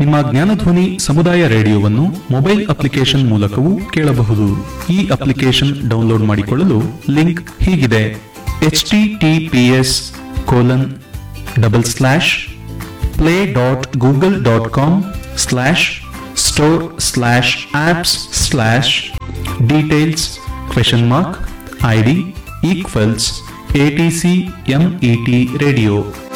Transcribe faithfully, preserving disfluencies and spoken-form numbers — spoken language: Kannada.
ನಿಮ್ಮ ಜ್ಞಾನಧ್ವನಿ ಸಮುದಾಯ ರೇಡಿಯೋವನ್ನು ಮೊಬೈಲ್ ಅಪ್ಲಿಕೇಶನ್ ಮೂಲಕವೂ ಕೇಳಬಹುದು. ಈ ಅಪ್ಲಿಕೇಶನ್ ಡೌನ್ಲೋಡ್ ಮಾಡಿಕೊಳ್ಳಲು ಲಿಂಕ್ ಹೀಗಿದೆ: H T T P S colon double slash play dot Google dot com slash store slash apps slash details question mark I D equals A T C M E T radio.